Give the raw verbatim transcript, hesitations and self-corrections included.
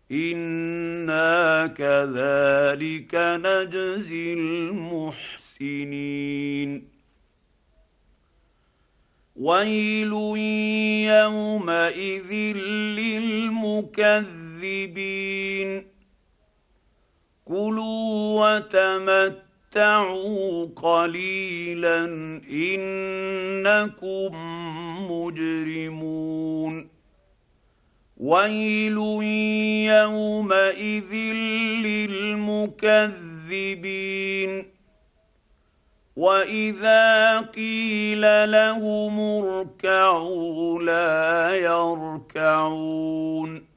انا كذلك نجزي المحسنين. ويل يومئذ للمكذبين. كلوا وتمتعوا قليلا انكم مجرمون. ويل يومئذ للمكذبين. واذا قيل لهم اركعوا لا يركعون.